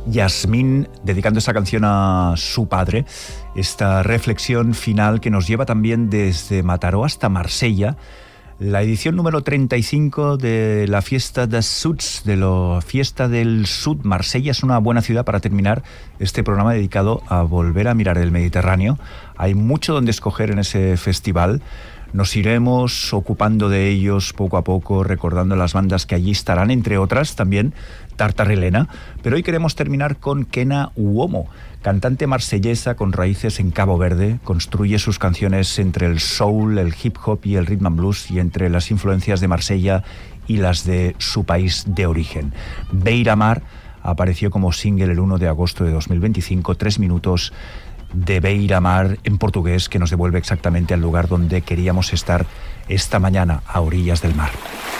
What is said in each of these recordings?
Yasmín, dedicando esta canción a su padre, esta reflexión final que nos lleva también desde Mataró hasta Marsella, la edición número 35 de la Fiesta des Suds, de la Fiesta del Sud. Marsella es una buena ciudad para terminar este programa dedicado a volver a mirar el Mediterráneo. Hay mucho donde escoger en ese festival. Nos iremos ocupando de ellos poco a poco, recordando las bandas que allí estarán, entre otras también Tartarelena. Pero hoy queremos terminar con Kena Uomo, cantante marsellesa con raíces en Cabo Verde. Construye sus canciones entre el soul, el hip hop y el rhythm and blues, y entre las influencias de Marsella y las de su país de origen. Beira Mar apareció como single el 1 de agosto de 2025, 3 minutos de Beira Mar en portugués, que nos devuelve exactamente al lugar donde queríamos estar esta mañana, a orillas del mar.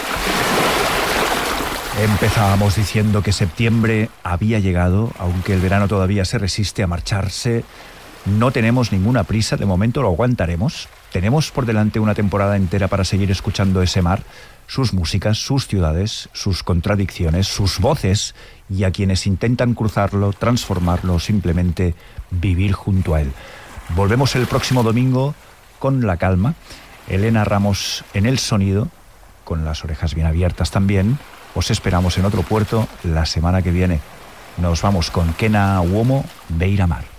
Empezábamos diciendo que septiembre había llegado, aunque el verano todavía se resiste a marcharse. No tenemos ninguna prisa, de momento lo aguantaremos. Tenemos por delante una temporada entera para seguir escuchando ese mar, sus músicas, sus ciudades, sus contradicciones, sus voces, y a quienes intentan cruzarlo, transformarlo o simplemente vivir junto a él. Volvemos el próximo domingo con la calma. Elena Ramos en el sonido, con las orejas bien abiertas también. Os esperamos en otro puerto la semana que viene. Nos vamos con Kena Uomo, Beira Mar.